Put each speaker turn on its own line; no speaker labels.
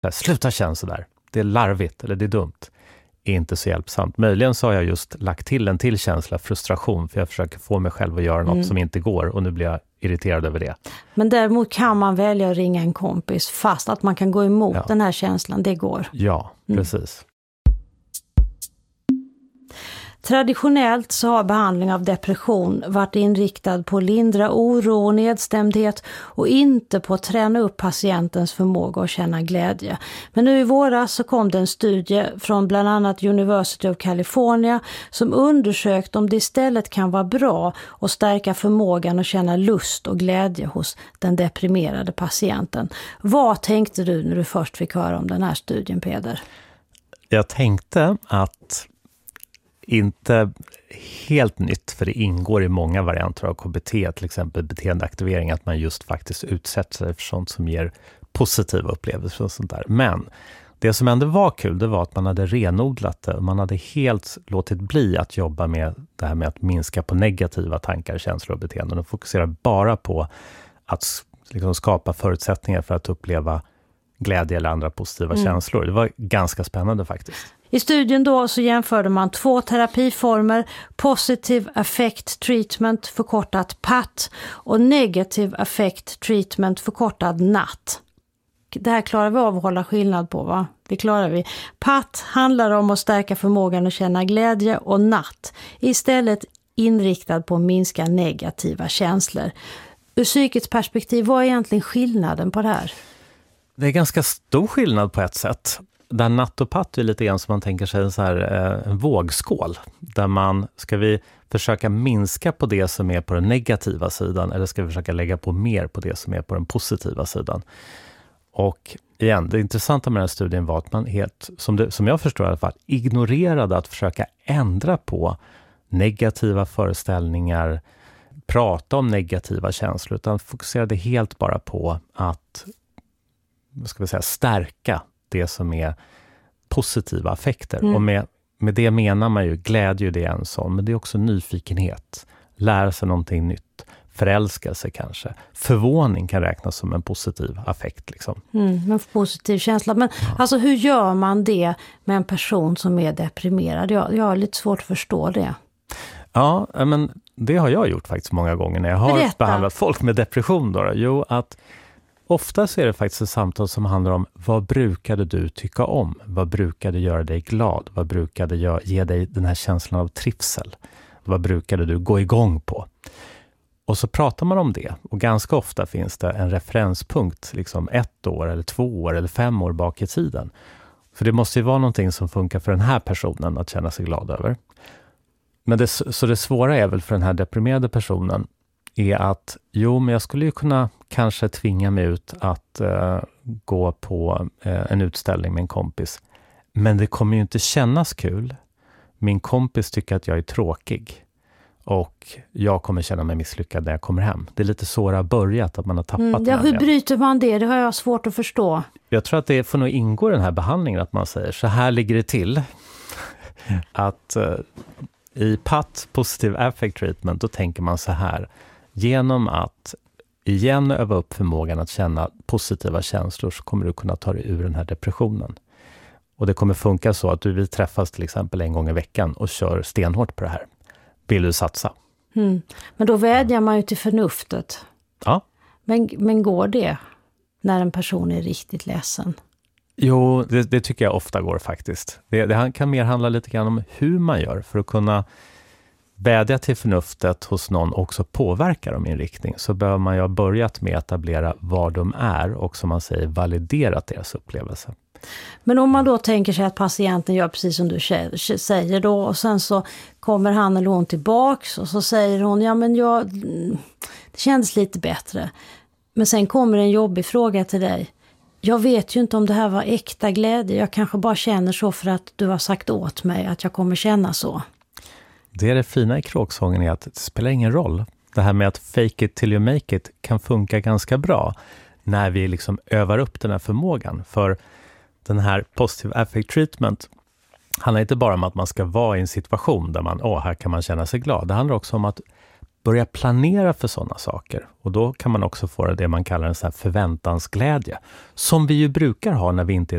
Sluta känna så där. Det är larvigt eller det är dumt. Är inte så hjälpsamt. Möjligen så har jag just lagt till en till känsla, frustration, för jag försöker få mig själv att göra något som inte går och nu blir jag irriterad över det.
Men däremot kan man välja att ringa en kompis fast att man kan gå emot den här känslan, det går.
Ja, precis.
Traditionellt så har behandling av depression varit inriktad på att lindra oro och nedstämdhet och inte på att träna upp patientens förmåga att känna glädje. Men nu i våras så kom det en studie från bland annat University of California som undersökt om det istället kan vara bra att stärka förmågan att känna lust och glädje hos den deprimerade patienten. Vad tänkte du när du först fick höra om den här studien, Peder?
Jag tänkte att inte helt nytt, för det ingår i många varianter av KBT, till exempel beteendeaktivering, att man just faktiskt utsätter sig för sånt som ger positiva upplevelser och sånt där. Men det som ändå var kul, det var att man hade renodlat det. Man hade helt låtit bli att jobba med det här med att minska på negativa tankar, känslor och beteenden och fokusera bara på att liksom skapa förutsättningar för att uppleva glädje eller andra positiva känslor. Det var ganska spännande faktiskt.
I studien då så jämförde man 2 terapiformer, Positive Affect Treatment förkortat PAT och Negative Affect Treatment förkortad NAT. Det här klarar vi av att hålla skillnad på, va? Det klarar vi. PAT handlar om att stärka förmågan att känna glädje och NAT istället inriktad på att minska negativa känslor. Ur psykiskt perspektiv, vad är egentligen skillnaden på det här?
Det är ganska stor skillnad på ett sätt. Där natt och patt är lite grann som man tänker sig en vågskål. Där ska vi försöka minska på det som är på den negativa sidan eller ska vi försöka lägga på mer på det som är på den positiva sidan. Och igen, det intressanta med den här studien var att man helt, som jag förstår i alla fall, ignorerade att försöka ändra på negativa föreställningar, prata om negativa känslor, utan fokuserade helt bara på att stärka det som är positiva affekter. Och med det menar man ju glädje, det är en sån, men det är också nyfikenhet. Lära sig någonting nytt. Förälskelse kanske. Förvåning kan räknas som en positiv affekt. Liksom.
En positiv känsla. Men alltså, hur gör man det med en person som är deprimerad? Jag har lite svårt att förstå det.
Ja, men det har jag gjort faktiskt många gånger när jag har behandlat folk med depression. Jo, att ofta så är det faktiskt ett samtal som handlar om vad brukade du tycka om? Vad brukade göra dig glad? Vad brukade ge dig den här känslan av trivsel? Vad brukade du gå igång på? Och så pratar man om det. Och ganska ofta finns det en referenspunkt, liksom 1 år eller 2 år eller 5 år bak i tiden. För det måste ju vara någonting som funkar för den här personen att känna sig glad över. Men det svåra är väl för den här deprimerade personen är att, men jag skulle ju kunna kanske tvinga mig ut att gå på en utställning med en kompis. Men det kommer ju inte kännas kul. Min kompis tycker att jag är tråkig. Och jag kommer känna mig misslyckad när jag kommer hem. Det är lite så det har börjat, att man har tappat det.
Hur bryter man det? Det har jag svårt att förstå.
Jag tror att det får nog ingå i den här behandlingen att man säger, så här ligger det till. Att i PAT, Positive Affect Treatment, då tänker man så här. Genom att igen öva upp förmågan att känna positiva känslor så kommer du kunna ta dig ur den här depressionen. Och det kommer funka så att du vill träffas till exempel 1 gång i veckan och kör stenhårt på det här. Vill du satsa?
Men då vädjar man ju till förnuftet.
Ja.
Men går det när en person är riktigt ledsen?
Jo, det tycker jag ofta går faktiskt. Det kan mer handla lite grann om hur man gör för att kunna vädja till förnuftet hos någon också påverkar dem i en riktning, så behöver man ju ha börjat med att etablera var de är och, som man säger, validerat deras upplevelse.
Men om man då tänker sig att patienten gör precis som du säger då, och sen så kommer han eller hon tillbaks och så säger hon, det kändes lite bättre. Men sen kommer en jobbig fråga till dig. Jag vet ju inte om det här var äkta glädje. Jag kanske bara känner så för att du har sagt åt mig att jag kommer känna så.
Det fina i kråksången är att det spelar ingen roll. Det här med att fake it till you make it kan funka ganska bra när vi liksom övar upp den här förmågan. För den här Positive Affect Treatment handlar inte bara om att man ska vara i en situation där här kan man känna sig glad. Det handlar också om att börja planera för sådana saker. Och då kan man också få det man kallar en sån här förväntansglädje. Som vi ju brukar ha när vi inte är